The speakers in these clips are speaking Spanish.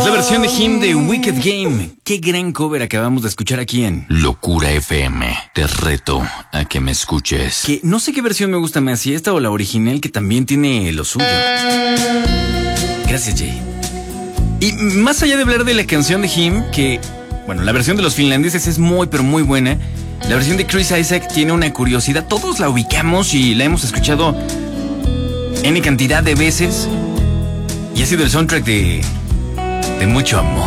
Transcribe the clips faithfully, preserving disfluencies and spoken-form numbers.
Es la versión de Him de Wicked Game. Qué gran cover acabamos de escuchar aquí en Locura F M. Te reto a que me escuches. Que no sé qué versión me gusta más, si esta o la original, que también tiene lo suyo. Gracias, Jay. Y más allá de hablar de la canción de Him, que, bueno, la versión de los finlandeses es muy, pero muy buena. La versión de Chris Isaak tiene una curiosidad. Todos la ubicamos y la hemos escuchado N cantidad de veces. Y ha sido el soundtrack de... de mucho amor.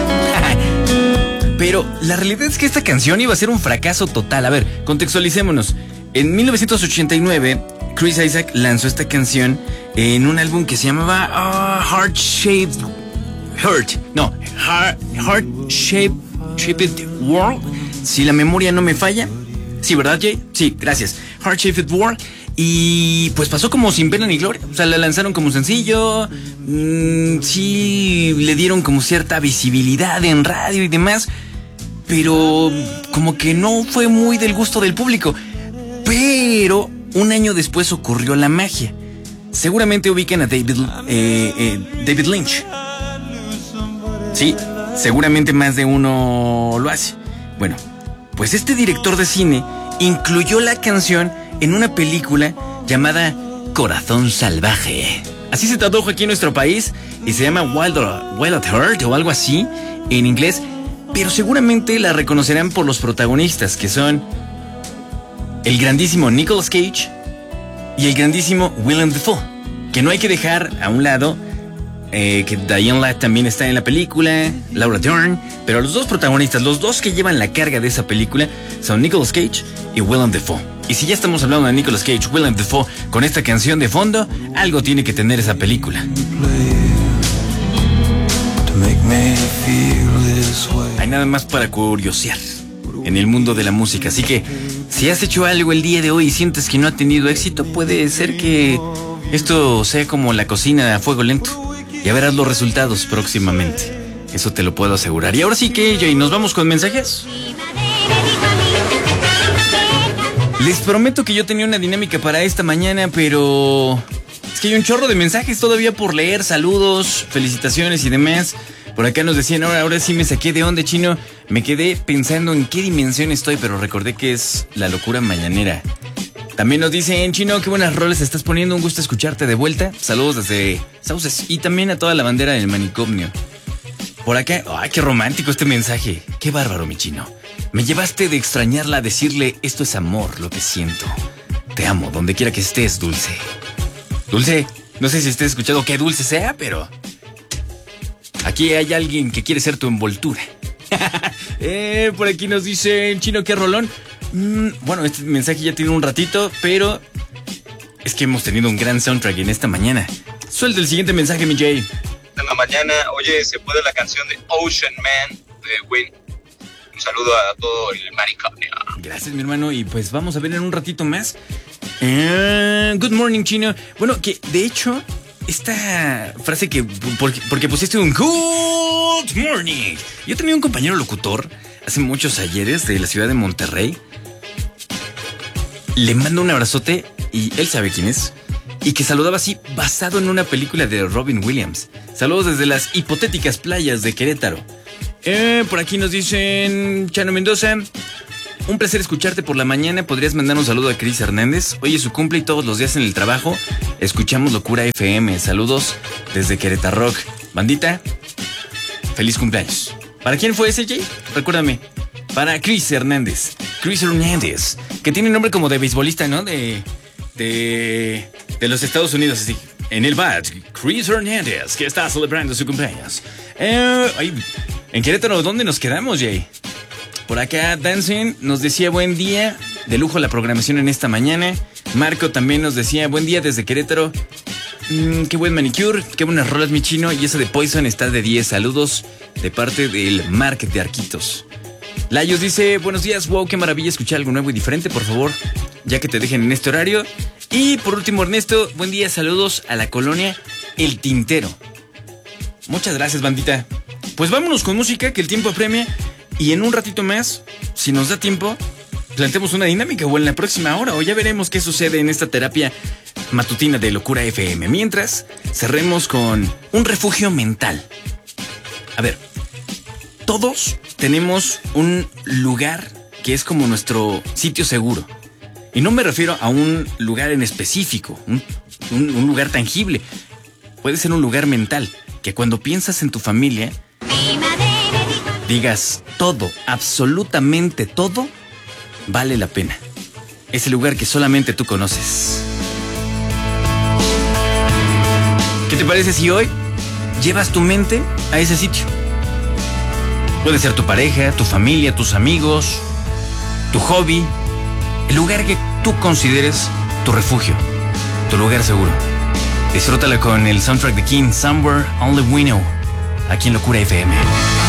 Pero la realidad es que esta canción iba a ser un fracaso total. A ver, contextualicémonos. En mil novecientos ochenta y nueve, Chris Isaak lanzó esta canción en un álbum que se llamaba uh, Heart Shaped Heart. No, Heart, Heart Shaped, Shaped World. Si la memoria no me falla. Sí, ¿verdad, Jay? Sí, gracias. Heart Shaped World. Y pues pasó como sin pena ni gloria. O sea, la lanzaron como sencillo. Mmm, sí, le dieron como cierta visibilidad en radio y demás. Pero como que no fue muy del gusto del público. Pero un año después ocurrió la magia. Seguramente ubican a David, eh, eh, David Lynch. Sí, seguramente más de uno lo hace. Bueno, pues este director de cine incluyó la canción en una película llamada Corazón Salvaje. Así se tradujo aquí en nuestro país y se llama Wild, Wild at Heart o algo así en inglés. Pero seguramente la reconocerán por los protagonistas, que son el grandísimo Nicolas Cage y el grandísimo Willem Dafoe. Que no hay que dejar a un lado eh, que Diane Ladd también está en la película, Laura Dern. Pero los dos protagonistas, los dos que llevan la carga de esa película, son Nicolas Cage y Willem Dafoe. Y si ya estamos hablando de Nicolas Cage, Willem Dafoe, con esta canción de fondo, algo tiene que tener esa película. Hay nada más para curiosear en el mundo de la música. Así que, si has hecho algo el día de hoy y sientes que no ha tenido éxito, puede ser que esto sea como la cocina a fuego lento. Ya verás los resultados próximamente. Eso te lo puedo asegurar. Y ahora sí que, Jay, ¿nos vamos con mensajes? Les prometo que yo tenía una dinámica para esta mañana, pero es que hay un chorro de mensajes todavía por leer. Saludos, felicitaciones y demás. Por acá nos decían, ahora, ahora sí me saqué de onda, Chino. Me quedé pensando en qué dimensión estoy, pero recordé que es la locura mañanera. También nos dicen, Chino, qué buenas roles estás poniendo. Un gusto escucharte de vuelta. Saludos desde Sauces y también a toda la bandera del manicomio. Por acá, ay, qué romántico este mensaje. Qué bárbaro, mi Chino. Me llevaste de extrañarla a decirle, esto es amor, lo que siento. Te amo, donde quiera que estés, Dulce. Dulce, no sé si estés escuchando qué dulce sea, pero aquí hay alguien que quiere ser tu envoltura. eh, por aquí nos dicen, Chino, qué rolón. Mm, bueno, este mensaje ya tiene un ratito, pero es que hemos tenido un gran soundtrack en esta mañana. Suelta el siguiente mensaje, mi Jay. En la mañana, oye, se puede la canción de Ocean Man de Win. Un saludo a todo el manicomio. Gracias, mi hermano. Y pues vamos a ver en un ratito más. Uh, good morning, Chino. Bueno, que de hecho, esta frase que... Porque, porque pusiste un good morning. Yo tenía un compañero locutor hace muchos ayeres de la ciudad de Monterrey. Le mando un abrazote y él sabe quién es. Y que saludaba así, basado en una película de Robin Williams. Saludos desde las hipotéticas playas de Querétaro. Eh, por aquí nos dicen, Chano Mendoza, un placer escucharte por la mañana. ¿Podrías mandar un saludo a Cris Hernández? Hoy es su cumple y todos los días en el trabajo escuchamos Locura F M. Saludos desde Querétaro Rock. Bandita, feliz cumpleaños. ¿Para quién fue ese, Jay? Recuérdame. Para Cris Hernández. Cris Hernández, que tiene nombre como de beisbolista, ¿no? De... de... de los Estados Unidos, así. En el bat, Cris Hernández, que está celebrando su cumpleaños. Eh, ay, en Querétaro, ¿dónde nos quedamos, Jay? Por acá, Dancing nos decía buen día. De lujo la programación en esta mañana. Marco también nos decía buen día desde Querétaro. Mm, qué buen manicure, qué buenas rolas, mi Chino. Y esa de Poison está de diez. Saludos de parte del Market de Arquitos. Layos dice, buenos días, wow, qué maravilla escuchar algo nuevo y diferente, por favor, ya que te dejen en este horario. Y por último, Ernesto, buen día, saludos a la colonia El Tintero. Muchas gracias, bandita. Pues vámonos con música, que el tiempo apremia. Y en un ratito más, si nos da tiempo, planteemos una dinámica o en la próxima hora, o ya veremos qué sucede en esta terapia matutina de Locura F M. Mientras, cerremos con un refugio mental. A ver, todos tenemos un lugar que es como nuestro sitio seguro. Y no me refiero a un lugar en específico, un, un, un lugar tangible. Puede ser un lugar mental, que cuando piensas en tu familia, digas todo, absolutamente todo, vale la pena. Es el lugar que solamente tú conoces. ¿Qué te parece si hoy llevas tu mente a ese sitio? Puede ser tu pareja, tu familia, tus amigos, tu hobby, el lugar que tú consideres tu refugio, tu lugar seguro. Disfrútala con el soundtrack de King, Somewhere Only We Know, aquí en Locura F M.